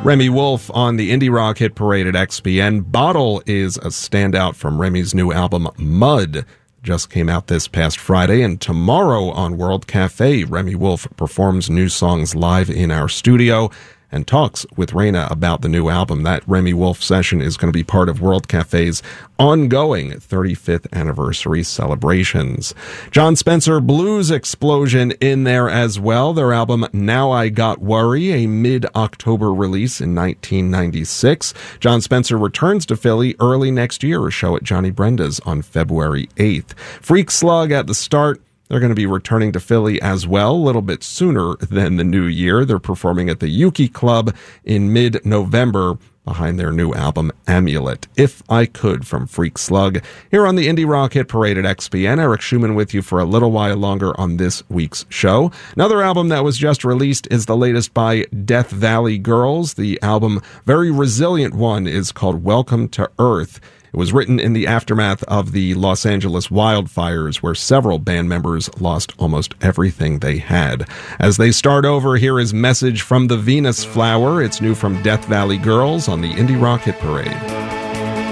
Remi Wolf on the Indie Rock Hit Parade at XPN. Bottle is a standout from Remi's new album, Mud. Just came out this past Friday, and tomorrow on World Cafe, Remi Wolf performs new songs live in our studio and talks with Raina about the new album. That Remi Wolf session is going to be part of World Cafe's ongoing 35th anniversary celebrations. Jon Spencer Blues Explosion in there as well. Their album Now I Got Worry, a mid-October release in 1996. Jon Spencer returns to Philly early next year, a show at Johnny Brenda's on February 8th. Freak Slug at the start. They're going to be returning to Philly as well, a little bit sooner than the new year. They're performing at the Yuki Club in mid-November behind their new album, Amulet. If I Could from Freak Slug. Here on the Indie Rock Hit Parade at XPN, Eric Schumann with you for a little while longer on this week's show. Another album that was just released is the latest by Death Valley Girls. The album, very resilient one, is called Welcome to Earth. It was written in the aftermath of the Los Angeles wildfires, where several band members lost almost everything they had. As they start over, here is Message from the Venus Flower. It's new from Death Valley Girls on the Indie Rock Hit Parade.